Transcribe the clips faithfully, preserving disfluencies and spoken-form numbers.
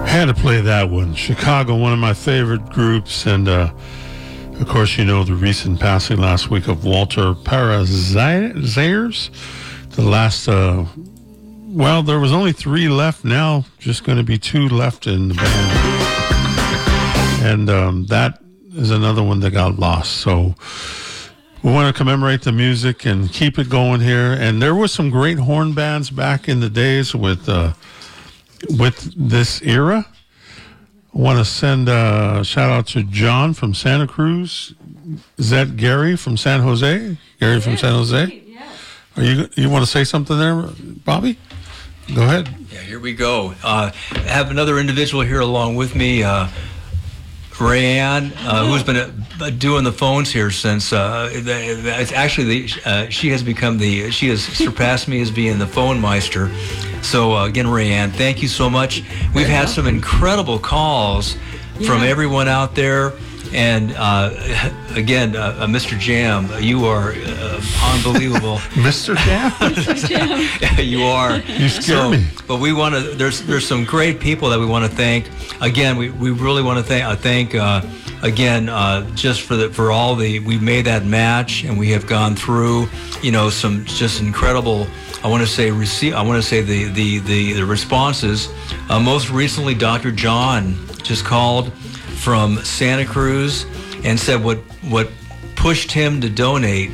had to play that one. Chicago, one of my favorite groups, and uh, of course, you know the recent passing last week of Walter Parazayers. The last, uh, well, there was only three left now, just going to be two left in the band. And um, that is another one that got lost. So we want to commemorate the music and keep it going here. And there were some great horn bands back in the days with uh, with this era. I want to send a shout out to John from Santa Cruz. Is that Gary from San Jose? Gary yeah, from San Jose? Yeah. Are you you want to say something there, Bobby? Go ahead. Yeah, here we go. Uh, I have another individual here along with me, uh, Rayanne, uh, who's been uh, doing the phones here since. Uh, it's actually the, uh, she has become the. She has surpassed me as being the phone meister. So uh, again, Rayanne, thank you so much. We've had some incredible calls yeah. from everyone out there. And uh, again, uh, uh, Mister Jam, you are uh, unbelievable. Mister Jam? Mister Jam. You are. You scare so, me. But we want to. There's there's some great people that we want to thank. Again, we, we really want to thank uh, thank uh, again uh, just for the for all the we made that match, and we have gone through you know some just incredible. I want to say receive. I want to say the the the, the responses. Uh, most recently, Doctor John just called from Santa Cruz and said what what pushed him to donate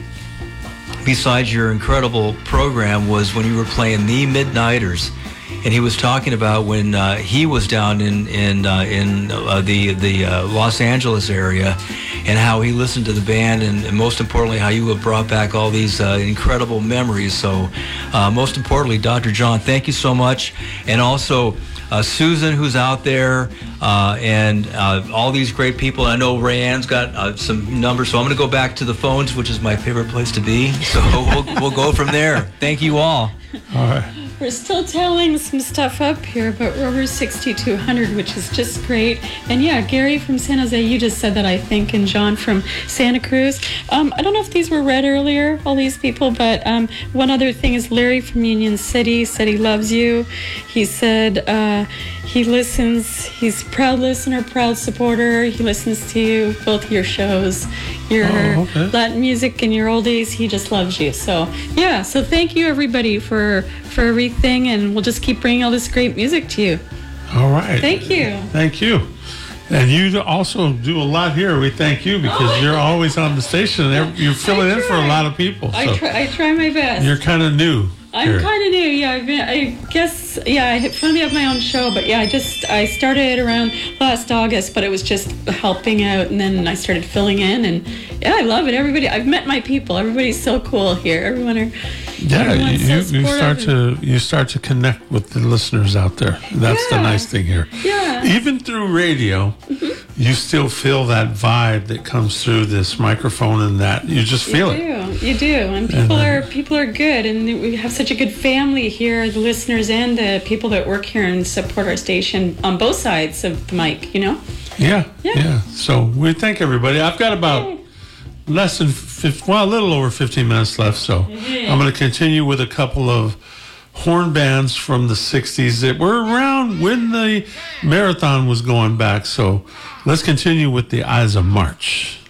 besides your incredible program was when you were playing the Midnighters, and he was talking about when uh, he was down in in uh, in uh, the the uh, Los Angeles area, and how he listened to the band, and, and most importantly how you have brought back all these uh, incredible memories. So uh, most importantly, Doctor John, thank you so much. And also Uh, Susan, who's out there, uh, and uh, all these great people. I know Rayanne's got uh, some numbers, so I'm going to go back to the phones, which is my favorite place to be. So we'll, we'll go from there. Thank you all. All right. We're still telling some stuff up here, but we're over sixty-two hundred, which is just great. And yeah, Gary from San Jose, you just said that, I think, and John from Santa Cruz. Um, I don't know if these were read earlier, all these people, but um, one other thing is Larry from Union City said he loves you. He said uh, he listens, he's a proud listener, proud supporter. He listens to you, both your shows, your oh, okay. Latin music and your oldies. He just loves you. So yeah, so thank you everybody for for everything, and we'll just keep bringing all this great music to you. All right. Thank you. Thank you. And you also do a lot here. We thank you because oh, you're always on the station. And you're filling in for a lot of people. So I try. I try my best. You're kind of new. I'm kind of new. Yeah, I've been, I guess. Yeah, I finally have my own show, but yeah, I just I started around last August, but it was just helping out, and then I started filling in, and yeah, I love it. Everybody, I've met my people. Everybody's so cool here. Everyone are. Yeah, you, so you start to you start to connect with the listeners out there. That's yeah. the nice thing here. Yeah. Even through radio, mm-hmm. you still feel that vibe that comes through this microphone, and that you just feel you it. do. You do, and people and, uh, are people are good, and we have such a good family here. The listeners and the people that work here and support our station on both sides of the mic. You know. Yeah. Yeah. Yeah. So we thank everybody. I've got about. Yay. Less than, fifteen, well, a little over fifteen minutes left, so mm-hmm. I'm going to continue with a couple of horn bands from the sixties that were around when the marathon was going back. So let's continue with the Eyes of March.